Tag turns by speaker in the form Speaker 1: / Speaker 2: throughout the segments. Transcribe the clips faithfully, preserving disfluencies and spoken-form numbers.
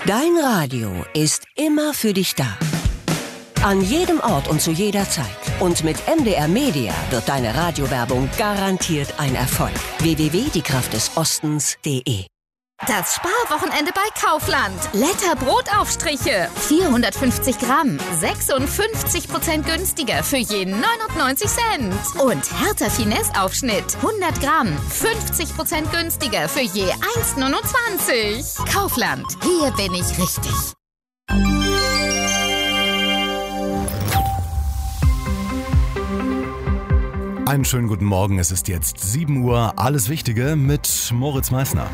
Speaker 1: Dein Radio ist immer für dich da. An jedem Ort und zu jeder Zeit. Und mit M D R Media wird deine Radiowerbung garantiert ein Erfolg. w w w punkt die kraft des ostens punkt de
Speaker 2: Das Sparwochenende bei Kaufland. Letter Brotaufstriche. vierhundertfünfzig Gramm. sechsundfünfzig Prozent günstiger für je neunundneunzig Cent. Und Hertha Finesse Aufschnitt. hundert Gramm. fünfzig Prozent günstiger für je eins neunundzwanzig. Kaufland. Hier bin ich richtig.
Speaker 3: Einen schönen guten Morgen. Es ist jetzt sieben Uhr. Alles Wichtige mit Moritz Meissner.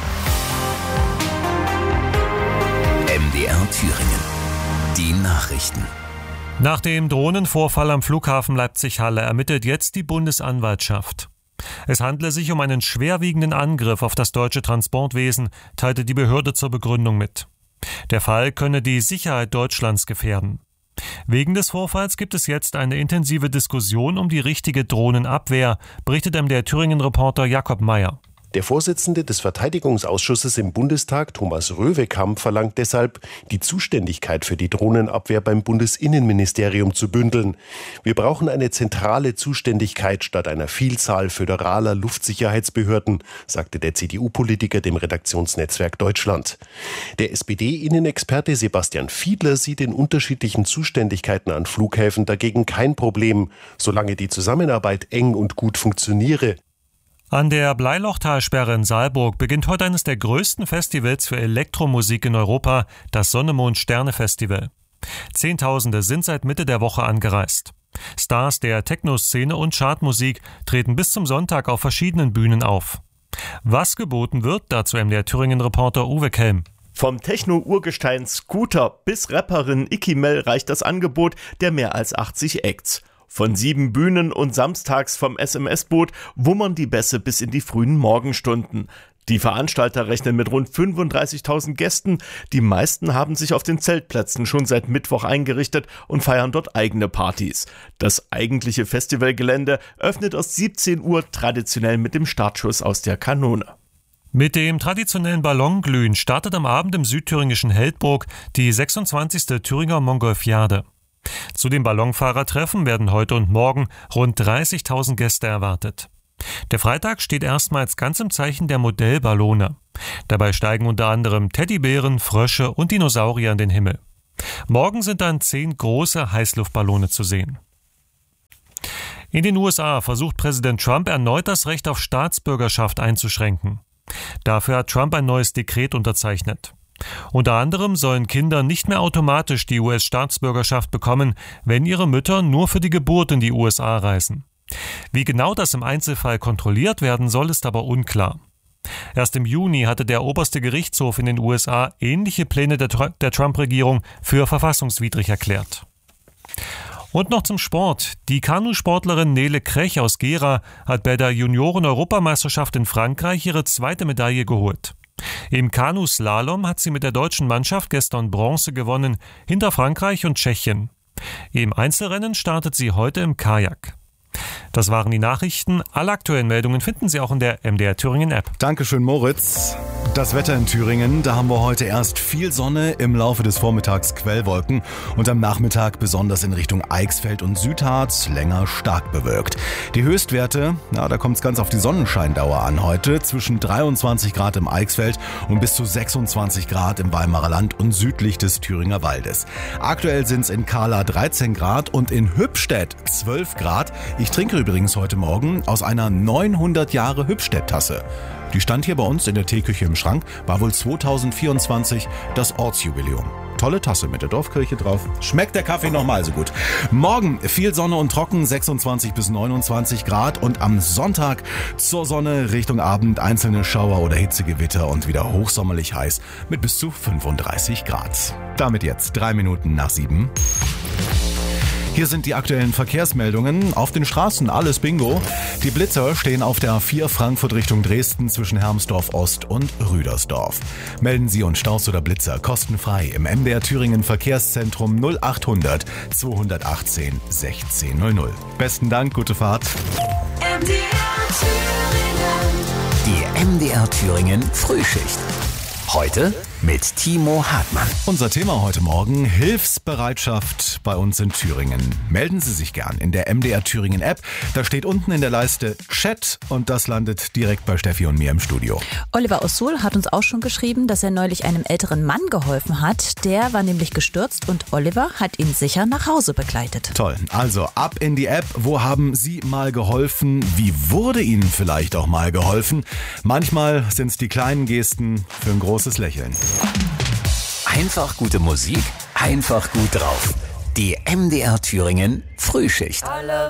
Speaker 4: M D R Thüringen. Die Nachrichten.
Speaker 5: Nach dem Drohnenvorfall am Flughafen Leipzig-Halle ermittelt jetzt die Bundesanwaltschaft. Es handle sich um einen schwerwiegenden Angriff auf das deutsche Transportwesen, teilte die Behörde zur Begründung mit. Der Fall könne die Sicherheit Deutschlands gefährden. Wegen des Vorfalls gibt es jetzt eine intensive Diskussion um die richtige Drohnenabwehr, berichtet M D R Thüringen-Reporter Jakob Meyer.
Speaker 6: Der Vorsitzende des Verteidigungsausschusses im Bundestag, Thomas Röwekamp, verlangt deshalb, die Zuständigkeit für die Drohnenabwehr beim Bundesinnenministerium zu bündeln. Wir brauchen eine zentrale Zuständigkeit statt einer Vielzahl föderaler Luftsicherheitsbehörden, sagte der C D U-Politiker dem Redaktionsnetzwerk Deutschland. Der S P D-Innenexperte Sebastian Fiedler sieht in unterschiedlichen Zuständigkeiten an Flughäfen dagegen kein Problem, solange die Zusammenarbeit eng und gut funktioniere.
Speaker 5: An der Bleilochtalsperre in Saalburg beginnt heute eines der größten Festivals für Elektromusik in Europa, das Sonne-Mond-Sterne-Festival. Zehntausende sind seit Mitte der Woche angereist. Stars der Techno-Szene und Chartmusik treten bis zum Sonntag auf verschiedenen Bühnen auf. Was geboten wird, dazu M D R Thüringen-Reporter Uwe Kelm.
Speaker 7: Vom Techno-Urgestein Scooter bis Rapperin Icky Mel reicht das Angebot der mehr als achtzig Acts. Von sieben Bühnen und samstags vom S M S-Boot wummern die Bässe bis in die frühen Morgenstunden. Die Veranstalter rechnen mit rund fünfunddreißigtausend Gästen. Die meisten haben sich auf den Zeltplätzen schon seit Mittwoch eingerichtet und feiern dort eigene Partys. Das eigentliche Festivalgelände öffnet aus siebzehn Uhr traditionell mit dem Startschuss aus der Kanone.
Speaker 5: Mit dem traditionellen Ballonglühen startet am Abend im südthüringischen Heldburg die sechsundzwanzigste Thüringer Montgolfiade. Zu den Ballonfahrertreffen werden heute und morgen rund dreißigtausend Gäste erwartet. Der Freitag steht erstmals ganz im Zeichen der Modellballone. Dabei steigen unter anderem Teddybären, Frösche und Dinosaurier in den Himmel. Morgen sind dann zehn große Heißluftballone zu sehen. In den U S A versucht Präsident Trump erneut das Recht auf Staatsbürgerschaft einzuschränken. Dafür hat Trump ein neues Dekret unterzeichnet. Unter anderem sollen Kinder nicht mehr automatisch die U S-Staatsbürgerschaft bekommen, wenn ihre Mütter nur für die Geburt in die U S A reisen. Wie genau das im Einzelfall kontrolliert werden soll, ist aber unklar. Erst im Juni hatte der oberste Gerichtshof in den U S A ähnliche Pläne der, der Trump-Regierung für verfassungswidrig erklärt. Und noch zum Sport. Die Kanusportlerin Nele Krech aus Gera hat bei der Junioren-Europameisterschaft in Frankreich ihre zweite Medaille geholt. Im Kanuslalom hat sie mit der deutschen Mannschaft gestern Bronze gewonnen, hinter Frankreich und Tschechien. Im Einzelrennen startet sie heute im Kajak. Das waren die Nachrichten. Alle aktuellen Meldungen finden Sie auch in der M D R Thüringen App.
Speaker 3: Dankeschön, Moritz. Das Wetter in Thüringen, da haben wir heute erst viel Sonne, im Laufe des Vormittags Quellwolken und am Nachmittag besonders in Richtung Eichsfeld und Südharz länger stark bewölkt. Die Höchstwerte, na, da kommt es ganz auf die Sonnenscheindauer an heute, zwischen dreiundzwanzig Grad im Eichsfeld und bis zu sechsundzwanzig Grad im Weimarer Land und südlich des Thüringer Waldes. Aktuell sind es in Kahla dreizehn Grad und in Hübstedt zwölf Grad. Ich trinke übrigens heute Morgen aus einer neunhundert Jahre Hübstedt-Tasse. Die stand hier bei uns in der Teeküche im Schrank, war wohl zweitausendvierundzwanzig das Ortsjubiläum. Tolle Tasse mit der Dorfkirche drauf. Schmeckt der Kaffee nochmal so gut. Morgen viel Sonne und trocken, sechsundzwanzig bis neunundzwanzig Grad. Und am Sonntag zur Sonne Richtung Abend einzelne Schauer oder Hitzegewitter und wieder hochsommerlich heiß mit bis zu fünfunddreißig Grad. Damit jetzt drei Minuten nach sieben. Hier sind die aktuellen Verkehrsmeldungen. Auf den Straßen alles Bingo. Die Blitzer stehen auf der A vier Frankfurt Richtung Dresden zwischen Hermsdorf Ost und Rüdersdorf. Melden Sie uns Staus oder Blitzer kostenfrei im M D R Thüringen Verkehrszentrum null achthundert zweihundertachtzehn sechzehn null null. Besten Dank, gute Fahrt.
Speaker 4: M D R Thüringen. Die M D R Thüringen Frühschicht. Heute mit Timo Hartmann.
Speaker 3: Unser Thema heute Morgen: Hilfsbereitschaft bei uns in Thüringen. Melden Sie sich gern in der M D R Thüringen App. Da steht unten in der Leiste Chat und das landet direkt bei Steffi und mir im Studio.
Speaker 8: Oliver aus Suhl hat uns auch schon geschrieben, dass er neulich einem älteren Mann geholfen hat. Der war nämlich gestürzt und Oliver hat ihn sicher nach Hause begleitet.
Speaker 3: Toll. Also ab in die App. Wo haben Sie mal geholfen? Wie wurde Ihnen vielleicht auch mal geholfen? Manchmal sind es die kleinen Gesten für ein großes Lächeln.
Speaker 4: Einfach gute Musik, einfach gut drauf. Die M D R Thüringen Frühschicht.